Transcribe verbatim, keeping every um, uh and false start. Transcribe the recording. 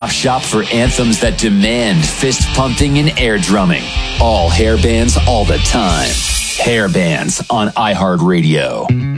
Shop for anthems that demand fist pumping and air drumming. All hair bands all the time. Hair bands on iHeartRadio.